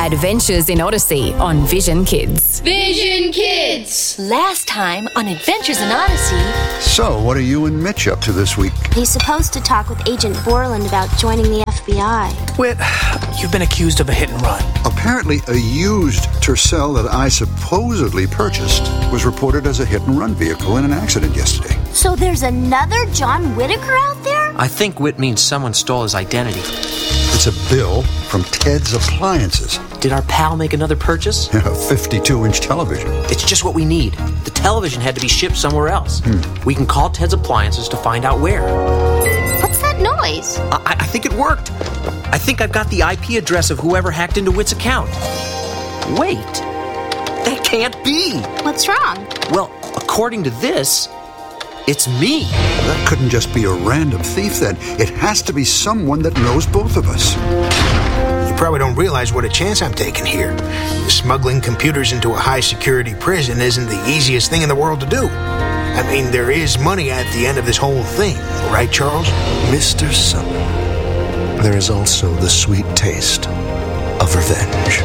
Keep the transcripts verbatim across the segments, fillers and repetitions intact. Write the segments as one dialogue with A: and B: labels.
A: Adventures in Odyssey on Vision Kids.
B: Vision Kids!
C: Last time on Adventures in Odyssey...
D: So, what are you and Mitch up to this week?
E: He's supposed to talk with Agent Borland about joining the F B I.
F: Whit, you've been accused of a hit and run.
D: Apparently, a used Tercel that I supposedly purchased was reported as a hit-and-run vehicle in an accident yesterday.
E: So there's another John Whitaker out there?
F: I think Whit means someone stole his identity.
D: It's a bill from Ted's Appliances.
F: Did our pal make another purchase?
D: Yeah, a fifty-two inch television.
F: It's just what we need. The television had to be shipped somewhere else. Hmm. We can call Ted's Appliances to find out where.
E: What's that noise?
F: I, I think it worked. I think I've got the I P address of whoever hacked into Whit's account. Wait. That can't be.
E: What's wrong?
F: Well, according to this, it's me.
D: That couldn't just be a random thief then. It has to be someone that knows both of us.
G: You probably don't realize what a chance I'm taking here. Smuggling computers into a high-security prison isn't the easiest thing in the world to do. I mean, there is money at the end of this whole thing, right, Charles?
H: Mister Summer, there is also the sweet taste of revenge.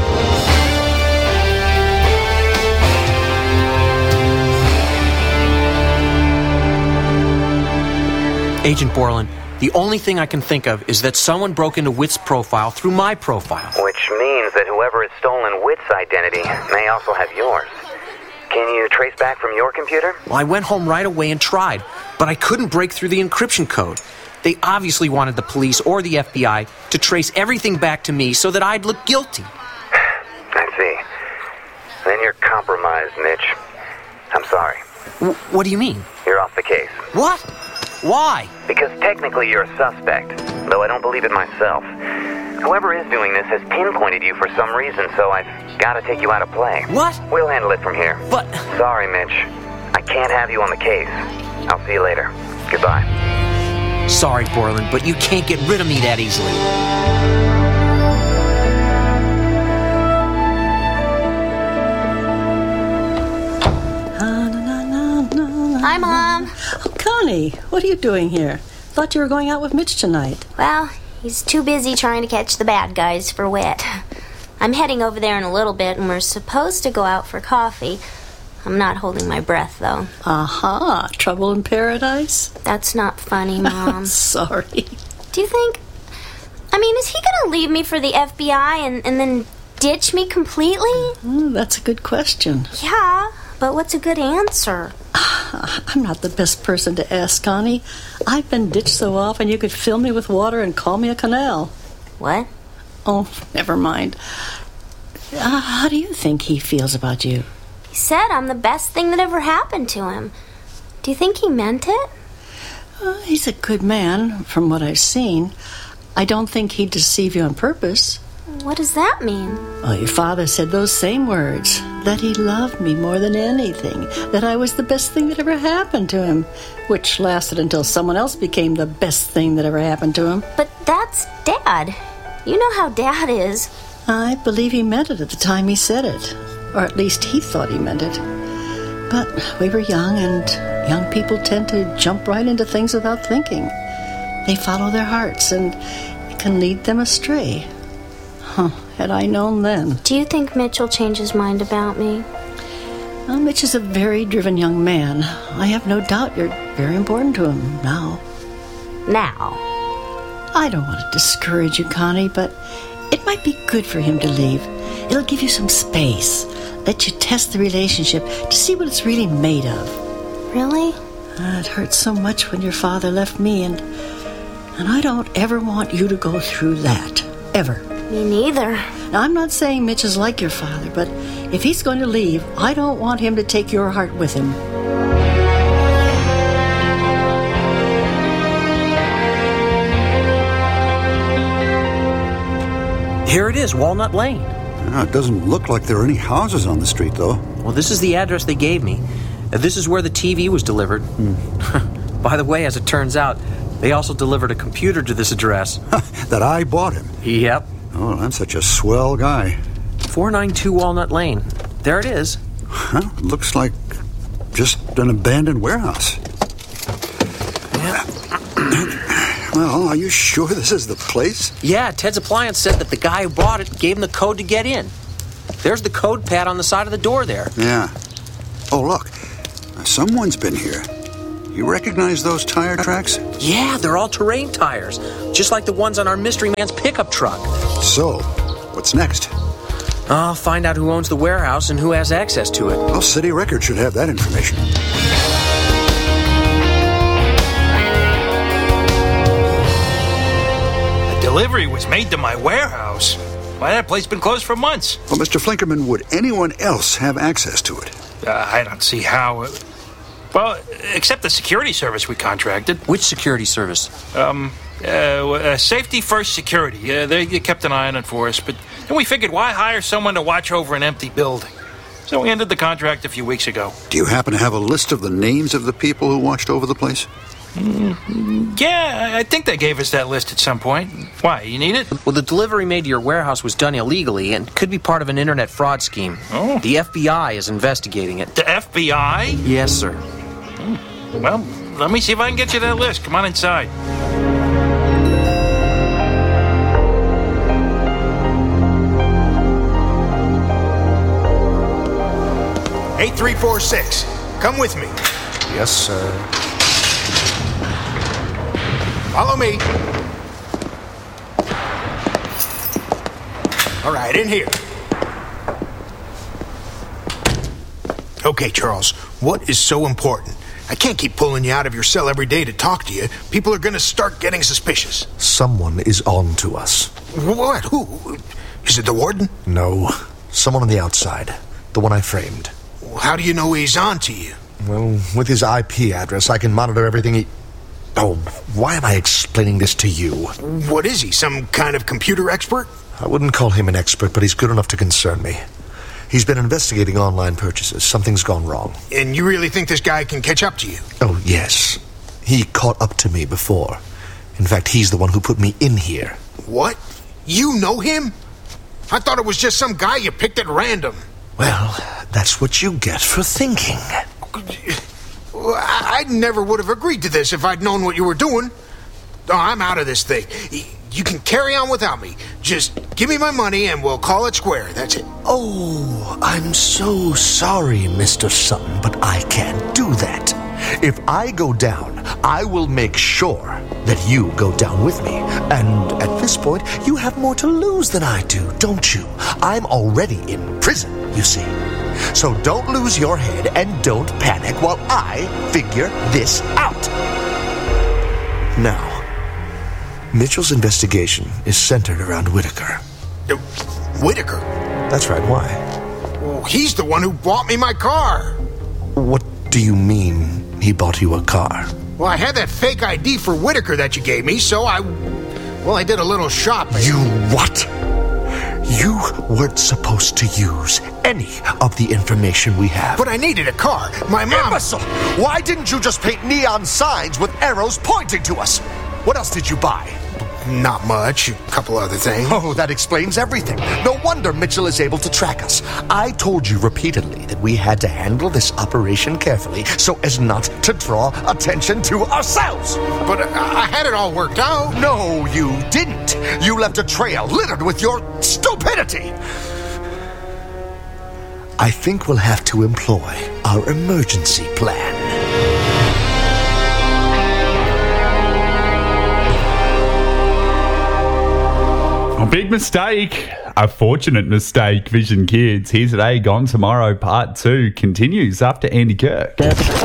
F: Agent Borland, the only thing I can think of is that someone broke into Whit's profile through my profile.
I: Which means that whoever has stolen Whit's identity may also have yours. Can you trace back from your computer?
F: Well, I went home right away and tried, but I couldn't break through the encryption code. They obviously wanted the police or the F B I to trace everything back to me so that I'd look guilty.
I: I see. Then you're compromised, Mitch. I'm sorry.
F: W- what do you mean?
I: You're off the case.
F: What? Why?
I: Because technically you're a suspect, though I don't believe it myself. Whoever is doing this has pinpointed you for some reason, so I've got to take you out of play.
F: What?
I: We'll handle it from here.
F: But...
I: Sorry, Mitch. I can't have you on the case. I'll see you later. Goodbye.
F: Sorry, Borland, but you can't get rid of me that easily.
E: Hi, Mom.
J: Oh, Connie, what are you doing here? Thought you were going out with Mitch tonight.
E: Well, he's too busy trying to catch the bad guys for Whit. I'm heading over there in a little bit, and we're supposed to go out for coffee. I'm not holding my breath, though.
J: Aha, trouble in paradise?
E: That's not funny, Mom.
J: Sorry.
E: Do you think... I mean, is he going to leave me for the F B I and, and then ditch me completely?
J: Mm, that's a good question.
E: Yeah, but what's a good answer?
J: I'm not the best person to ask, Connie. I've been ditched so often you could fill me with water and call me a canal.
E: What?
J: Oh, never mind. Uh, how do you think he feels about you?
E: He said I'm the best thing that ever happened to him. Do you think he meant it?
J: Uh, he's a good man, from what I've seen. I don't think he'd deceive you on purpose.
E: What does that mean?
J: Well, your father said those same words, that he loved me more than anything, that I was the best thing that ever happened to him, which lasted until someone else became the best thing that ever happened to him.
E: But that's Dad. You know how Dad is.
J: I believe he meant it at the time he said it, or at least he thought he meant it. But we were young, and young people tend to jump right into things without thinking. They follow their hearts, and it can lead them astray. Huh, had I known then.
E: Do you think Mitch will change his mind about me?
J: Well, Mitch is a very driven young man. I have no doubt you're very important to him now.
E: Now?
J: I don't want to discourage you, Connie, but it might be good for him to leave. It'll give you some space, let you test the relationship to see what it's really made of.
E: Really?
J: Uh, it hurt so much when your father left me, and and I don't ever want you to go through that. Ever.
E: Me neither.
J: Now, I'm not saying Mitch is like your father, but if he's going to leave, I don't want him to take your heart with him.
F: Here it is, Walnut Lane.
D: Uh, it doesn't look like there are any houses on the street, though.
F: Well, this is the address they gave me. Uh, this is where the T V was delivered.
D: Hmm.
F: By the way, as it turns out, they also delivered a computer to this address.
D: That I bought him?
F: Yep.
D: Oh, I'm such a swell guy.
F: four ninety-two Walnut Lane. There it is.
D: Huh? Looks like just an abandoned warehouse.
F: Yeah.
D: Well, are you sure this is the place?
F: Yeah, Ted's Appliance said that the guy who bought it gave him the code to get in. There's the code pad on the side of the door there.
D: Yeah. Oh, look. Someone's been here. You recognize those tire tracks?
F: Yeah, they're all-terrain tires, just like the ones on our mystery man's pickup truck.
D: So, what's next?
F: I'll find out who owns the warehouse and who has access to it.
D: Well, City Records should have that information.
G: A delivery was made to my warehouse. Why, that place been closed for months.
D: Well, Mister Flinkerman, would anyone else have access to it?
G: Uh, I don't see how. It... Well, except the security service we contracted.
F: Which security service?
G: Um, uh, uh Safety First Security. Uh, they kept an eye on it for us, but then we figured, why hire someone to watch over an empty building? So we ended the contract a few weeks ago.
D: Do you happen to have a list of the names of the people who watched over the place?
G: Mm, yeah, I think they gave us that list at some point. Why, you need it?
F: Well, the delivery made to your warehouse was done illegally and could be part of an internet fraud scheme.
G: Oh.
F: The F B I is investigating it.
G: The F B I?
F: Yes, sir.
G: Mm. Well, let me see if I can get you that list. Come on inside. eight three four six. Come with me.
H: Yes, sir.
G: Follow me. All right, in here. Okay, Charles, what is so important? I can't keep pulling you out of your cell every day to talk to you. People are going to start getting suspicious.
H: Someone is on to us.
G: What? Who? Is it the warden?
H: No. Someone on the outside. The one I framed.
G: How do you know he's on to you?
H: Well, with his I P address, I can monitor everything he... Oh, why am I explaining this to you?
G: What is he, some kind of computer expert?
H: I wouldn't call him an expert, but he's good enough to concern me. He's been investigating online purchases. Something's gone wrong.
G: And you really think this guy can catch up to you?
H: Oh, yes. He caught up to me before. In fact, he's the one who put me in here.
G: What? You know him? I thought it was just some guy you picked at random.
H: Well, that's what you get for thinking.
G: I never would have agreed to this if I'd known what you were doing. Oh, I'm out of this thing. You can carry on without me. Just give me my money and we'll call it square. That's it.
H: Oh, I'm so sorry, Mister Sutton, but I can't do that. If I go down, I will make sure that you go down with me. And at this point, you have more to lose than I do, don't you? I'm already in prison, you see. So don't lose your head and don't panic while I figure this out. Now, Mitchell's investigation is centered around Whitaker.
G: Uh, Whitaker?
H: That's right, why?
G: Well, he's the one who bought me my car.
H: What do you mean he bought you a car?
G: Well, I had that fake I D for Whitaker that you gave me, so I... Well, I did a little shopping.
H: You what? You weren't supposed to use any of the information we have.
G: But I needed a car. My mom...
H: Imbecile! Why didn't you just paint neon signs with arrows pointing to us? What else did you buy?
G: Not much. A couple other things.
H: Oh, that explains everything. No wonder Mitchell is able to track us. I told you repeatedly that we had to handle this operation carefully so as not to draw attention to ourselves.
G: But I had it all worked out.
H: No, you didn't. You left a trail littered with your stupidity. I think we'll have to employ our emergency plan.
K: A big mistake. A fortunate mistake, Vision Kids. Here today, gone tomorrow. Part two continues after Andy Kirk.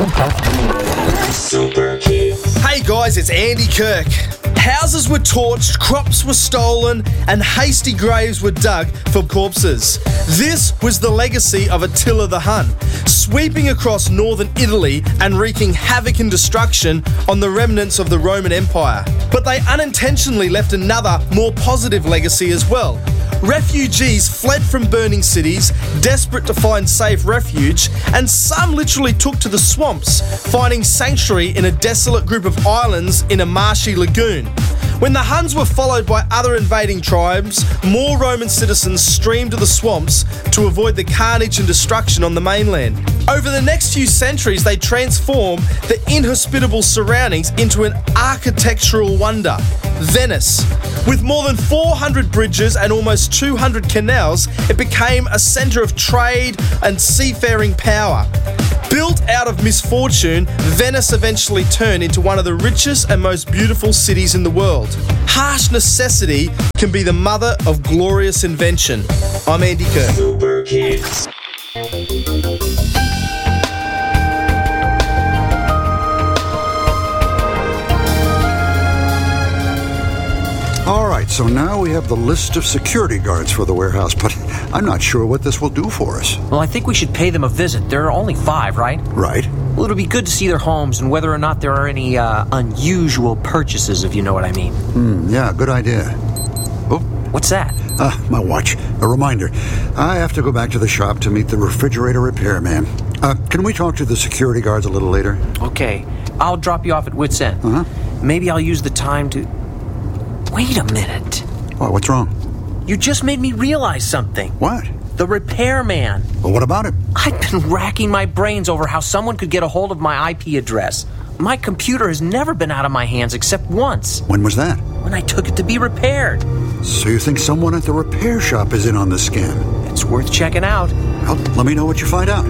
L: Super Kids. Hey guys, it's Andy Kirk. Houses were torched, crops were stolen, and hasty graves were dug for corpses. This was the legacy of Attila the Hun, sweeping across northern Italy and wreaking havoc and destruction on the remnants of the Roman Empire. But they unintentionally left another, more positive legacy as well. Refugees fled from burning cities, desperate to find safe refuge, and some literally took to the swamps, finding sanctuary in a desolate group of islands in a marshy lagoon. When the Huns were followed by other invading tribes, more Roman citizens streamed to the swamps to avoid the carnage and destruction on the mainland. Over the next few centuries, they transformed the inhospitable surroundings into an architectural wonder, Venice. With more than four hundred bridges and almost two hundred canals, it became a centre of trade and seafaring power. Built out of misfortune, Venice eventually turned into one of the richest and most beautiful cities in the world. Harsh necessity can be the mother of glorious invention. I'm Andy Kirk.
M: Super Kids.
D: All right, so now we have the list of security guards for the warehouse, but I'm not sure what this will do for us.
F: Well, I think we should pay them a visit. There are only five, right?
D: Right.
F: Well, it'll be good to see their homes and whether or not there are any uh, unusual purchases, if you know what I mean.
D: Hmm, yeah, good idea. Oh.
F: What's that?
D: Ah, my watch. A reminder. I have to go back to the shop to meet the refrigerator repairman. Uh, can we talk to the security guards a little later?
F: Okay. I'll drop you off at Wits End.
D: Uh-huh.
F: Maybe I'll use the time to... Wait a minute.
D: What, what's wrong?
F: You just made me realize something.
D: What?
F: The repairman.
D: Well, what about him?
F: I've been racking my brains over how someone could get a hold of my I P address. My computer has never been out of my hands except once.
D: When was that?
F: When I took it to be repaired.
D: So you think someone at the repair shop is in on this scam?
F: It's worth checking out.
D: Well, let me know what you find out.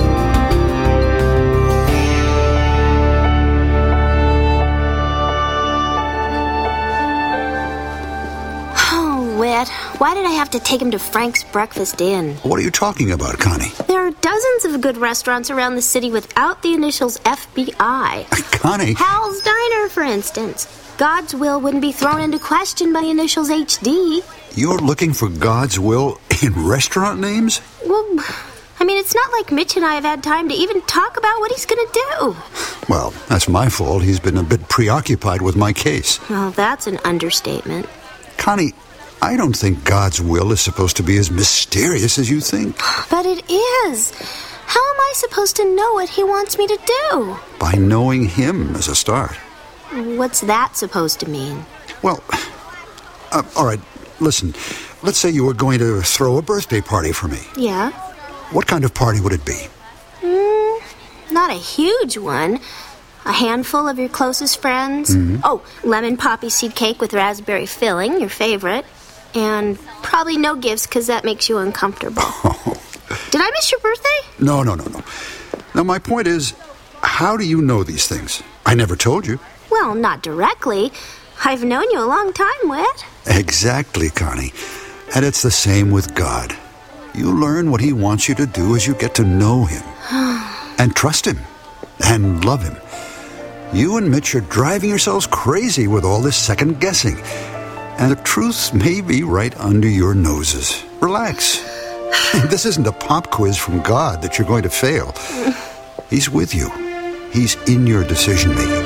E: Why did I have to take him to Frank's Breakfast Inn?
D: What are you talking about, Connie?
E: There are dozens of good restaurants around the city without the initials F B I.
D: Connie?
E: Hal's Diner, for instance. God's will wouldn't be thrown into question by initials H D.
D: You're looking for God's will in restaurant names?
E: Well, I mean, it's not like Mitch and I have had time to even talk about what he's going to do.
D: Well, that's my fault. He's been a bit preoccupied with my case.
E: Well, that's an understatement.
D: Connie, I don't think God's will is supposed to be as mysterious as you think.
E: But it is. How am I supposed to know what he wants me to do?
D: By knowing him as a start.
E: What's that supposed to mean?
D: Well, uh, all right, listen. Let's say you were going to throw a birthday party for me.
E: Yeah?
D: What kind of party would it be?
E: Mm, not a huge one. A handful of your closest friends.
D: Mm-hmm.
E: Oh, lemon poppy seed cake with raspberry filling, your favorite. And probably no gifts because that makes you uncomfortable.
D: Oh.
E: Did I miss your birthday?
D: No, no, no, no. Now, my point is, how do you know these things? I never told you.
E: Well, not directly. I've known you a long time, Whit.
D: Exactly, Connie. And it's the same with God. You learn what he wants you to do as you get to know him. And trust him. And love him. You and Mitch are driving yourselves crazy with all this second guessing. And the truth may be right under your noses. Relax. This isn't a pop quiz from God that you're going to fail. He's with you. He's in your decision making.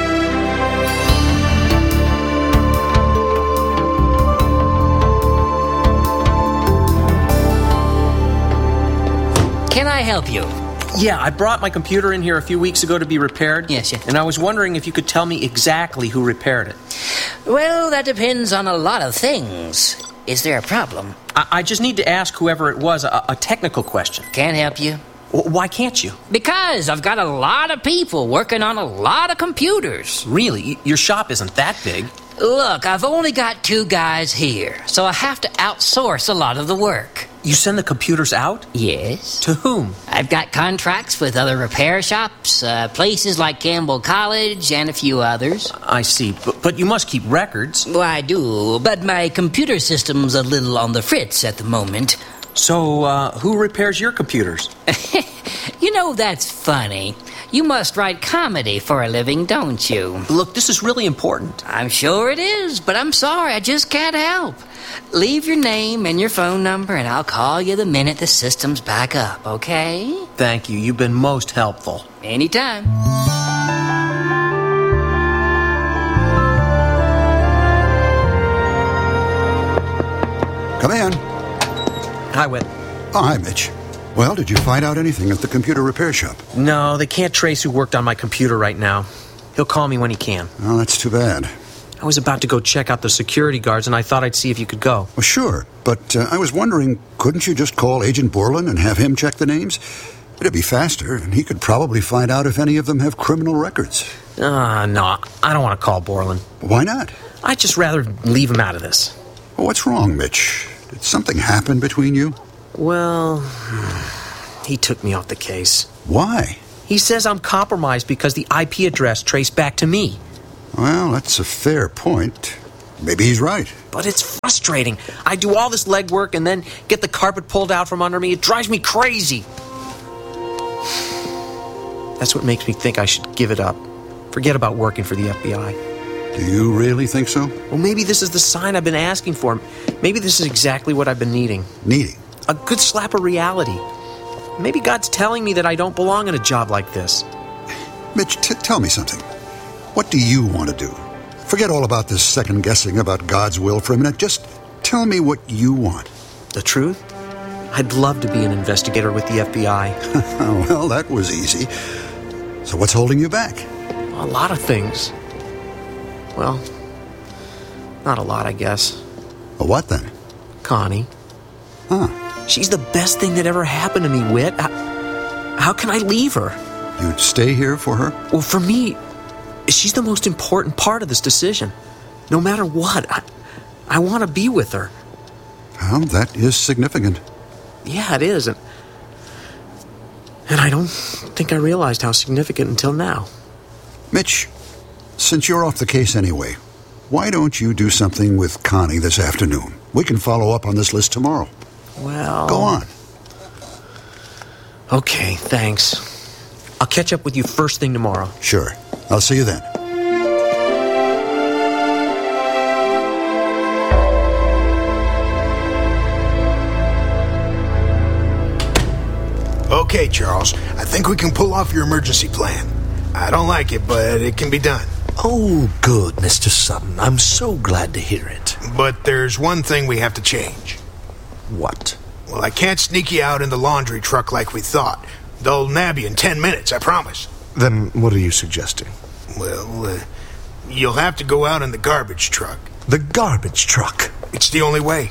N: Can I help you?
F: Yeah, I brought my computer in here a few weeks ago to be repaired.
N: Yes, yes.
F: And I was wondering if you could tell me exactly who repaired it.
N: Well, that depends on a lot of things. Is there a problem?
F: I, I just need to ask whoever it was a, a technical question.
N: Can't help you.
F: W- why can't you?
N: Because I've got a lot of people working on a lot of computers.
F: Really? Your shop isn't that big.
N: Look, I've only got two guys here, so I have to outsource a lot of the work.
F: You send the computers out?
N: Yes.
F: To whom?
N: I've got contracts with other repair shops, uh, places like Campbell College, and a few others.
F: I see, but, but you must keep records.
N: Well, I do, but my computer system's a little on the fritz at the moment.
F: So, uh, who repairs your computers?
N: You know, that's funny. You must write comedy for a living, don't you?
F: Look, this is really important.
N: I'm sure it is, but I'm sorry, I just can't help. Leave your name and your phone number, and I'll call you the minute the system's back up, okay?
F: Thank you. You've been most helpful.
N: Anytime.
D: Come in.
F: Hi, Whit.
D: Oh, hi, Mitch. Well, did you find out anything at the computer repair shop?
F: No, they can't trace who worked on my computer right now. He'll call me when he can.
D: Oh, that's too bad.
F: I was about to go check out the security guards, and I thought I'd see if you could go.
D: Well, sure, but uh, I was wondering, couldn't you just call Agent Borland and have him check the names? It'd be faster, and he could probably find out if any of them have criminal records.
F: Ah, uh, no, I don't want to call Borland.
D: Why not?
F: I'd just rather leave him out of this.
D: Well, what's wrong, Mitch? Did something happen between you?
F: Well, he took me off the case.
D: Why?
F: He says I'm compromised because the I P address traced back to me.
D: Well, that's a fair point. Maybe he's right.
F: But it's frustrating. I do all this legwork and then get the carpet pulled out from under me. It drives me crazy. That's what makes me think I should give it up. Forget about working for the F B I.
D: Do you really think so?
F: Well, maybe this is the sign I've been asking for. Maybe this is exactly what I've been needing.
D: Needing?
F: A good slap of reality. Maybe God's telling me that I don't belong in a job like this.
D: Mitch, t- tell me something. What do you want to do? Forget all about this second guessing about God's will for a minute. Just tell me what you want.
F: The truth? I'd love to be an investigator with the F B I.
D: Well, that was easy. So what's holding you back?
F: A lot of things. Well, not a lot, I guess.
D: A what then?
F: Connie.
D: Huh.
F: She's the best thing that ever happened to me, Whit. How, how can I leave her?
D: You'd stay here for her?
F: Well, for me, she's the most important part of this decision. No matter what, I, I want to be with her.
D: Well, that is significant.
F: Yeah, it is. And, and I don't think I realized how significant until now.
D: Mitch, since you're off the case anyway, why don't you do something with Connie this afternoon? We can follow up on this list tomorrow.
F: Well...
D: Go on.
F: Okay, thanks. I'll catch up with you first thing tomorrow.
D: Sure. I'll see you then.
G: Okay, Charles. I think we can pull off your emergency plan. I don't like it, but it can be done.
H: Oh, good, Mister Sutton. I'm so glad to hear it.
G: But there's one thing we have to change.
H: What?
G: Well, I can't sneak you out in the laundry truck like we thought. They'll nab you in ten minutes, I promise.
H: Then what are you suggesting?
G: Well, uh, you'll have to go out in the garbage truck.
H: The garbage truck?
G: It's the only way.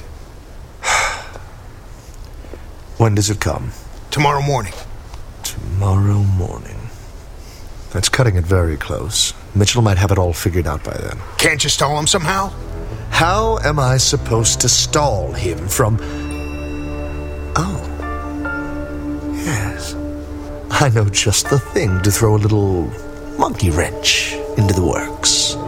H: When does it come?
G: Tomorrow morning.
H: Tomorrow morning. That's cutting it very close. Mitchell might have it all figured out by then.
G: Can't you stall him somehow?
H: How am I supposed to stall him from... Oh. Yes. I know just the thing to throw a little monkey wrench into the works.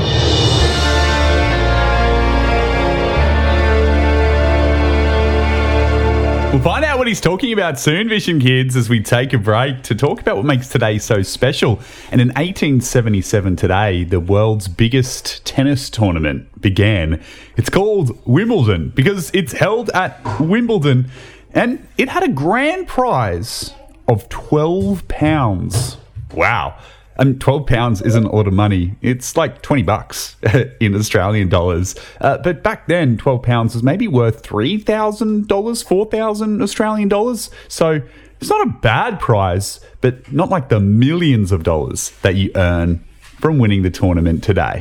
K: We'll find out what he's talking about soon, Vision Kids, as we take a break to talk about what makes today so special. And in eighteen seventy-seven today, the world's biggest tennis tournament began. It's called Wimbledon because it's held at Wimbledon, and it had a grand prize of twelve pounds. Wow. And twelve pounds isn't a lot of money. It's like twenty bucks in Australian dollars. Uh, but back then, twelve pounds was maybe worth three thousand dollars, four thousand Australian dollars. So it's not a bad prize, but not like the millions of dollars that you earn from winning the tournament today.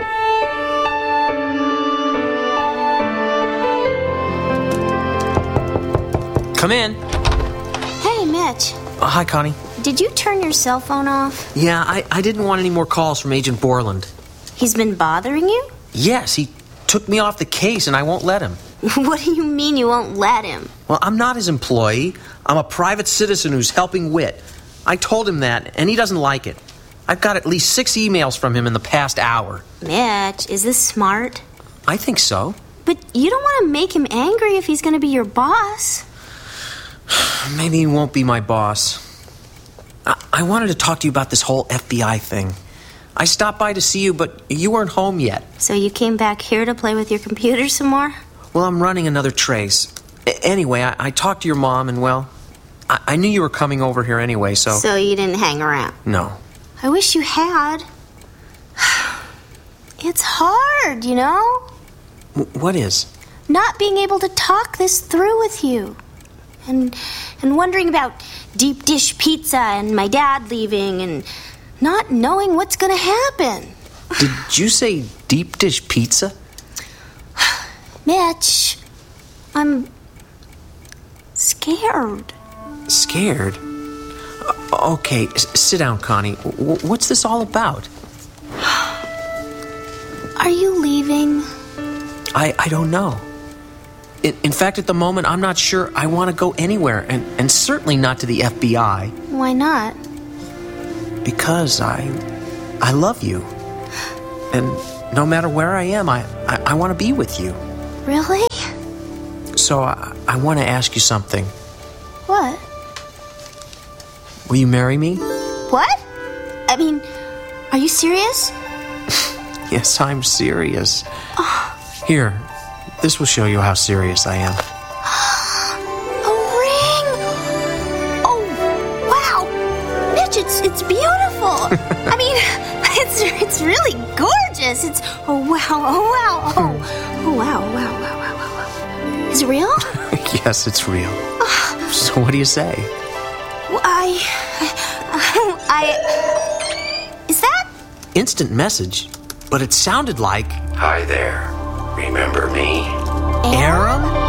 F: Come in.
E: Hey, Mitch.
F: Oh, hi, Connie.
E: Did you turn your cell phone off?
F: Yeah, I, I didn't want any more calls from Agent Borland.
E: He's been bothering you?
F: Yes, he took me off the case and I won't let him.
E: What do you mean you won't let him?
F: Well, I'm not his employee. I'm a private citizen who's helping Whit. I told him that, and he doesn't like it. I've got at least six emails from him in the past hour.
E: Mitch, is this smart?
F: I think so.
E: But you don't want to make him angry if he's going to be your boss.
F: Maybe he won't be my boss. I-, I wanted to talk to you about this whole F B I thing. I stopped by to see you, but you weren't home yet.
E: So you came back here to play with your computer some more?
F: Well, I'm running another trace. A- anyway, I-, I talked to your mom, and well, I-, I knew you were coming over here anyway, so...
E: So you didn't hang around?
F: No.
E: I wish you had. It's hard, you know?
F: W- what is?
E: Not being able to talk this through with you. And and wondering about deep dish pizza and my dad leaving and not knowing what's going to happen.
F: Did you say deep dish pizza?
E: Mitch, I'm scared.
F: Scared? Okay, s- sit down, Connie. W- what's this all about?
E: Are you leaving?
F: I, I don't know. In, in fact, at the moment, I'm not sure I want to go anywhere, and, and certainly not to the F B I.
E: Why not?
F: Because I I love you. And no matter where I am, I, I, I want to be with you.
E: Really?
F: So I, I want to ask you something.
E: What?
F: Will you marry me?
E: What? I mean, are you serious?
F: Yes, I'm serious. Here, this will show you how serious I am.
E: A ring! Oh, wow! Mitch, it's it's beautiful. I mean, it's it's really gorgeous. It's oh wow, oh wow, oh oh wow, wow, wow, wow, wow, wow. Is it real?
F: Yes, it's real. So what do you say?
E: I, I, is that?
F: Instant message, but it sounded like...
M: Hi there. Remember me?
F: Aram?